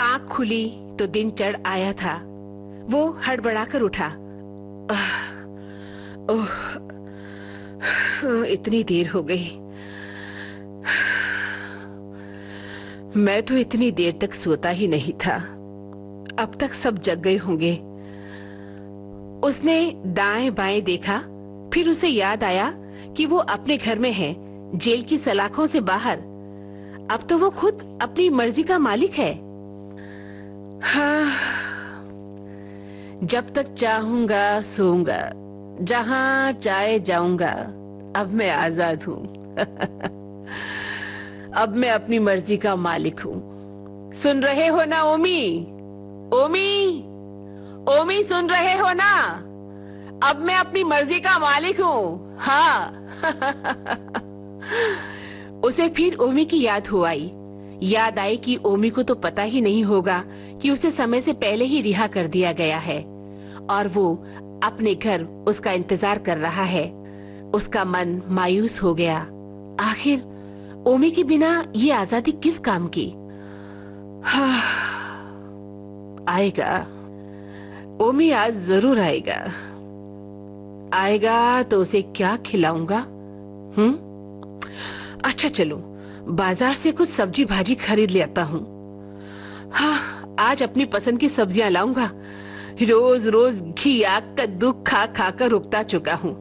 आंख खुली तो दिन चढ़ आया था। वो हड़बड़ाकर उठा। ओह, इतनी देर हो गई। मैं तो इतनी देर तक सोता ही नहीं था। अब तक सब जग गए होंगे। उसने दाएं बाएं देखा, फिर उसे याद आया कि वो अपने घर में है, जेल की सलाखों से बाहर। अब तो वो खुद अपनी मर्जी का मालिक है। हाँ, जब तक चाहूंगा सोऊंगा, जहां चाहे जाऊंगा। अब मैं आजाद हूँ। अब मैं अपनी मर्जी का मालिक हूँ। सुन रहे हो ना ओमी? ओमी, ओमी सुन रहे हो ना? अब मैं अपनी मर्जी का मालिक हूँ। हाँ। उसे फिर ओमी की याद हो आई। याद आई कि ओमी को तो पता ही नहीं होगा कि उसे समय से पहले ही रिहा कर दिया गया है और वो अपने घर उसका इंतजार कर रहा है। उसका मन मायूस हो गया। आखिर ओमी के बिना ये आजादी किस काम की? हाँ, आएगा ओमी, आज जरूर आएगा। आएगा तो उसे क्या खिलाऊंगा? अच्छा चलो, बाजार से कुछ सब्जी भाजी खरीद लेता हूँ। हाँ, आज अपनी पसंद की सब्जियां लाऊंगा। रोज रोज घिया कद्दू खा खा कर उगता चुका हूँ।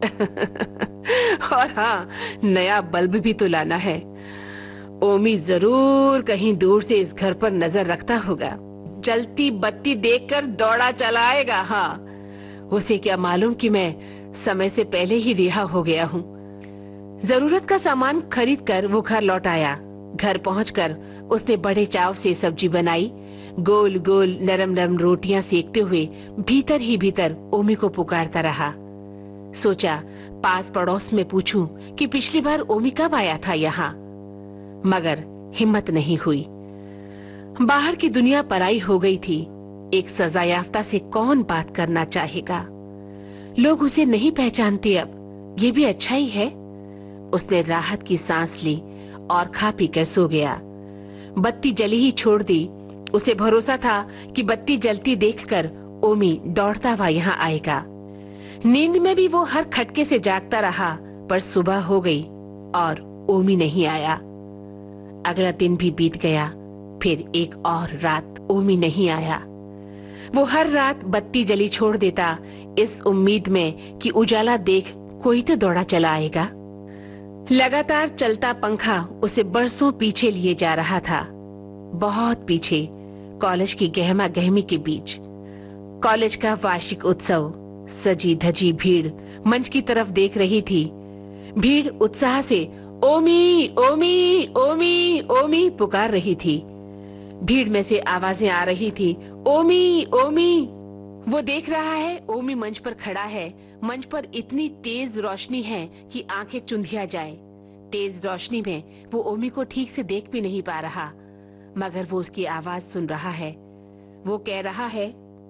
और हाँ, नया बल्ब भी तो लाना है। ओमी जरूर कहीं दूर से इस घर पर नजर रखता होगा। जलती बत्ती देखकर दौड़ा चला आएगा। हाँ, उसे क्या मालूम कि मैं समय से पहले ही रिहा हो गया हूँ। जरूरत का सामान खरीद कर वो घर लौट आया। घर पहुंचकर उसने बड़े चाव से सब्जी बनाई। गोल गोल नरम नरम रोटियां सेकते हुए भीतर ही भीतर ओमी को पुकारता रहा। सोचा पास पड़ोस में पूछूं कि पिछली बार ओमी कब आया था यहाँ, मगर हिम्मत नहीं हुई। बाहर की दुनिया पराई हो गई थी। एक सजायाफ्ता से कौन बात करना चाहेगा? लोग उसे नहीं पहचानते। अब ये भी अच्छा ही है। उसने राहत की सांस ली और खा पी कर सो गया। बत्ती जली ही छोड़ दी। उसे भरोसा था कि बत्ती जलती देखकर ओमी दौड़ता हुआ यहाँ आएगा। नींद में भी वो हर खटके से जागता रहा, पर सुबह हो गई और ओमी नहीं आया। अगला दिन भी बीत गया। फिर एक और रात ओमी नहीं आया। वो हर रात बत्ती जली छोड़ देता, इस उम्मीद में कि उजाला देख कोई तो दौड़ा चला आएगा। लगातार चलता पंखा उसे बरसों पीछे लिए जा रहा था, बहुत पीछे, कॉलेज की गहमा गहमी के बीच। कॉलेज का वार्षिक उत्सव, सजी धजी भीड़ मंच की तरफ देख रही थी। भीड़ उत्साह से ओमी ओमी ओमी ओमी पुकार रही थी। भीड़ में से आवाजें आ रही थी, ओमी ओमी। वो देख रहा है ओमी मंच पर खड़ा है। मंच पर इतनी तेज रोशनी है कि आंखें चुंधिया जाए। तेज रोशनी में वो ओमी को ठीक से देख भी नहीं पा रहा, मगर वो उसकी आवाज सुन रहा है। वो कह रहा है,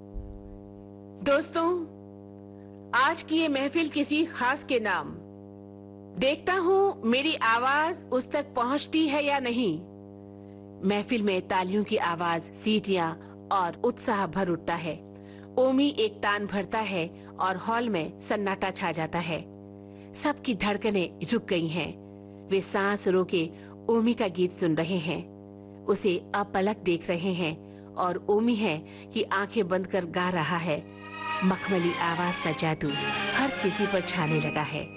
दोस्तों, आज की ये महफिल किसी खास के नाम। देखता हूँ मेरी आवाज उस तक पहुँचती है या नहीं। महफिल में तालियों की आवाज, सीटियां और उत्साह भर उठता है। ओमी एक तान भरता है और हॉल में सन्नाटा छा जाता है। सबकी धड़कनें रुक गई हैं। वे सांस रोके ओमी का गीत सुन रहे हैं, उसे अपलक देख रहे हैं और ओमी है कि आंखें बंद कर गा रहा है। मखमली आवाज का जादू हर किसी पर छाने लगा है।